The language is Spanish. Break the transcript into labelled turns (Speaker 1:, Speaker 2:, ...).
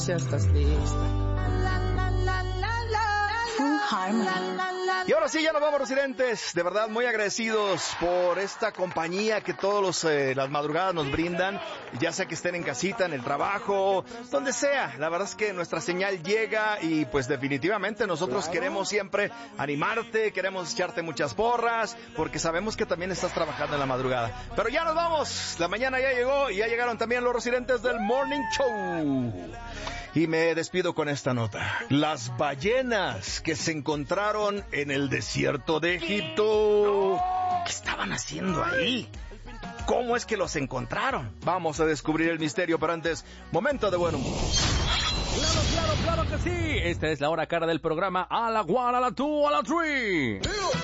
Speaker 1: Ya estás lista.
Speaker 2: Full Harmony.
Speaker 3: Y ahora sí, ya nos vamos, residentes. De verdad, muy agradecidos por esta compañía que todas las madrugadas nos brindan. Ya sea que estén en casita, en el trabajo, donde sea. La verdad es que nuestra señal llega y pues definitivamente nosotros queremos siempre animarte, queremos echarte muchas porras, porque sabemos que también estás trabajando en la madrugada. Pero ya nos vamos. La mañana ya llegó y ya llegaron también los residentes del Morning Show. Y me despido con esta nota. Las ballenas que se encontraron en el desierto de Egipto. ¿Qué estaban haciendo ahí? ¿Cómo es que los encontraron? Vamos a descubrir el misterio, pero antes, momento de buen humor.
Speaker 4: Claro que sí. Esta es la hora cara del programa A la 1, a la 2, a la 3.